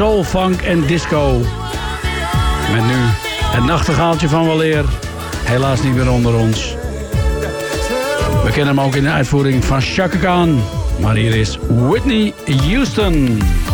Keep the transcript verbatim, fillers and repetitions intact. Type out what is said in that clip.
soul, funk en disco. Met nu het nachtegaaltje van weleer. Helaas niet meer onder ons. We kennen hem ook in de uitvoering van Chaka Khan. Maar hier is Whitney Houston.